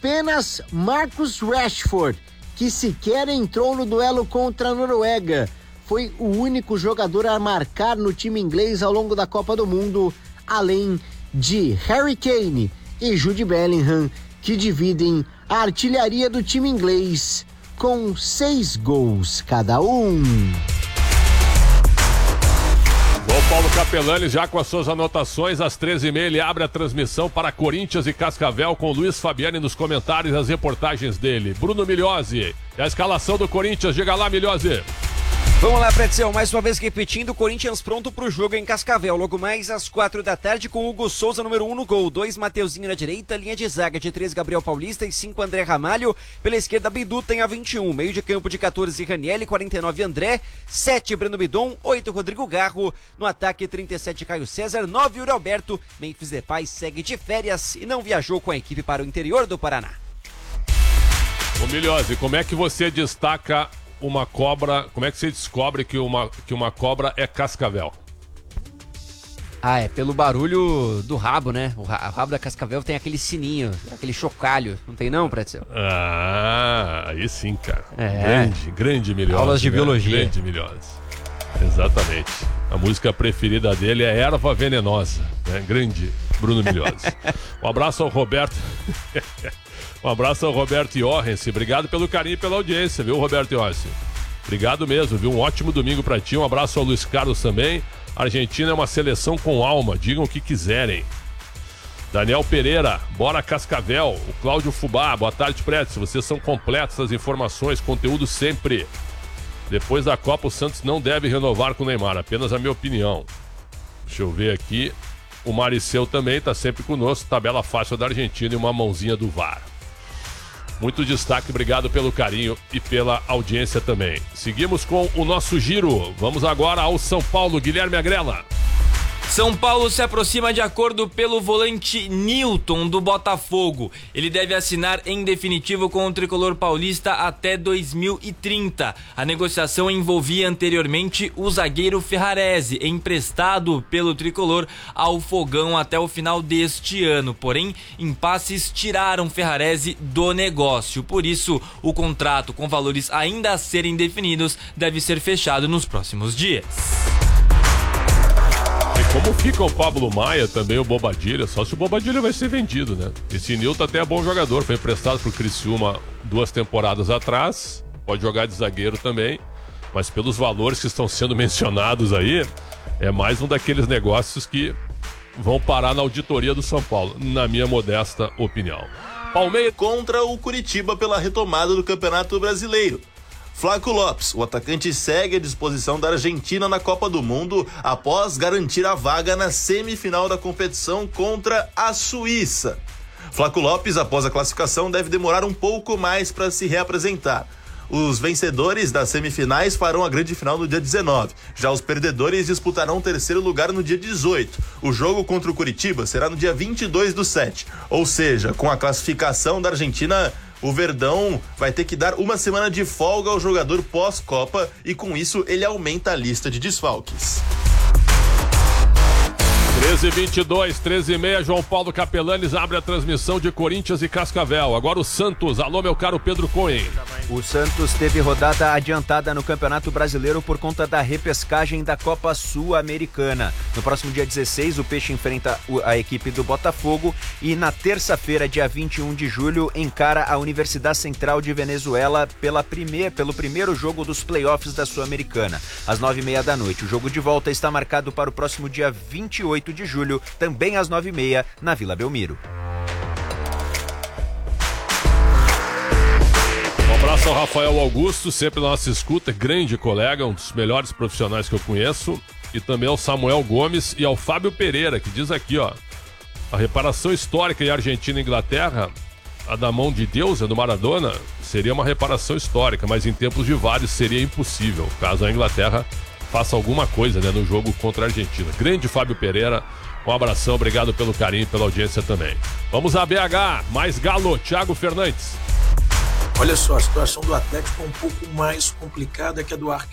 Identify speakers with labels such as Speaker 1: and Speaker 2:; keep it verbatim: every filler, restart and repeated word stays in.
Speaker 1: apenas Marcus Rashford, que sequer entrou no duelo contra a Noruega. Foi o único jogador a marcar no time inglês ao longo da Copa do Mundo, além de Harry Kane e Jude Bellingham, que dividem a artilharia do time inglês com seis gols cada um.
Speaker 2: O Paulo Capelani já com as suas anotações, às treze e meia ele abre a transmissão para Corinthians e Cascavel com Luiz Fabiani nos comentários e as reportagens dele. Bruno Migliozzi, a escalação do Corinthians, diga lá, Migliozzi.
Speaker 3: Vamos lá, Pretzel, mais uma vez repetindo, Corinthians pronto pro jogo em Cascavel, logo mais às quatro da tarde com Hugo Souza, número um no gol, dois Mateuzinho na direita, linha de zaga de três Gabriel Paulista e cinco André Ramalho, pela esquerda Bidu tem a vinte e um, meio de campo de quatorze Ranielli, quarenta e nove André, sete Breno Bidon, oito Rodrigo Garro, no ataque trinta e sete Caio César, nove Yuri Alberto, Memphis Depay segue de férias e não viajou com a equipe para o interior do Paraná.
Speaker 2: Ô Migliozzi, como é que você destaca uma cobra, como é que você descobre que uma, que uma cobra é cascavel?
Speaker 3: Ah, é pelo barulho do rabo, né? O, ra- o rabo da cascavel tem aquele sininho, aquele chocalho. Não tem não, Pretzel?
Speaker 2: Ah, aí sim, cara.
Speaker 3: É.
Speaker 2: Grande, grande Migliozzi.
Speaker 3: Aulas de
Speaker 2: né?
Speaker 3: biologia.
Speaker 2: Grande Migliozzi. Exatamente. A música preferida dele é Erva Venenosa, né? Grande Bruno Migliozzi. Um abraço ao Roberto. Um abraço ao Roberto Iorrense. Obrigado pelo carinho e pela audiência, viu, Roberto Iorrense? Obrigado mesmo, viu? Um ótimo domingo pra ti. Um abraço ao Luiz Carlos também. A Argentina é uma seleção com alma. Digam o que quiserem. Daniel Pereira, bora Cascavel. O Cláudio Fubá, boa tarde, Pretzel. Vocês são completos as informações, conteúdo sempre. Depois da Copa, o Santos não deve renovar com o Neymar. Apenas a minha opinião. Deixa eu ver aqui. O Maricel também tá sempre conosco. Tabela fácil da Argentina e uma mãozinha do V A R. Muito destaque, obrigado pelo carinho e pela audiência também. Seguimos com o nosso giro. Vamos agora ao São Paulo, Guilherme Agrela.
Speaker 4: São Paulo se aproxima de acordo pelo volante Nilton do Botafogo. Ele deve assinar em definitivo com o tricolor paulista até dois mil e trinta. A negociação envolvia anteriormente o zagueiro Ferrarese, emprestado pelo tricolor ao Fogão até o final deste ano. Porém, impasses tiraram Ferrarese do negócio. Por isso, o contrato com valores ainda a serem definidos deve ser fechado nos próximos dias.
Speaker 2: Como fica o Pablo Maia, também o Bobadilha, só se o Bobadilha vai ser vendido, né? Esse Nilton até é bom jogador, foi emprestado pro Criciúma duas temporadas atrás, pode jogar de zagueiro também, mas pelos valores que estão sendo mencionados aí, é mais um daqueles negócios que vão parar na auditoria do São Paulo, na minha modesta opinião.
Speaker 5: Palmeiras contra o Curitiba pela retomada do Campeonato Brasileiro. Flaco Lopes, o atacante segue à disposição da Argentina na Copa do Mundo após garantir a vaga na semifinal da competição contra a Suíça. Flaco Lopes, após a classificação, deve demorar um pouco mais para se reapresentar. Os vencedores das semifinais farão a grande final no dia dezenove. Já os perdedores disputarão o terceiro lugar no dia dezoito. O jogo contra o Curitiba será no dia vinte e dois do sete. Ou seja, com a classificação da Argentina, o Verdão vai ter que dar uma semana de folga ao jogador pós-Copa e com isso ele aumenta a lista de desfalques.
Speaker 2: treze e vinte e dois, treze e meia, João Paulo Capelanes abre a transmissão de Corinthians e Cascavel. Agora o Santos. Alô, meu caro Pedro Cohen.
Speaker 6: O Santos teve rodada adiantada no Campeonato Brasileiro por conta da repescagem da Copa Sul-Americana. No próximo dia dezesseis, o Peixe enfrenta a equipe do Botafogo e na terça-feira, dia vinte e um de julho, encara a Universidade Central de Venezuela pela primeir, pelo primeiro jogo dos playoffs da Sul-Americana, às nove e meia da noite. O jogo de volta está marcado para o próximo dia vinte e oito de julho, também às nove e meia, na Vila Belmiro.
Speaker 2: Um abraço ao Rafael Augusto, sempre na nossa escuta, grande colega, um dos melhores profissionais que eu conheço, e também ao Samuel Gomes e ao Fábio Pereira, que diz aqui, ó, a reparação histórica em Argentina e Inglaterra, a da mão de Deus, a do Maradona, seria uma reparação histórica, mas em tempos de vários seria impossível, caso a Inglaterra faça alguma coisa, né, no jogo contra a Argentina. Grande Fábio Pereira, um abração, obrigado pelo carinho e pela audiência também. Vamos a B H, mais Galo, Thiago Fernandes.
Speaker 7: Olha só, a situação do Atlético é um pouco mais complicada que a do Arquibancada.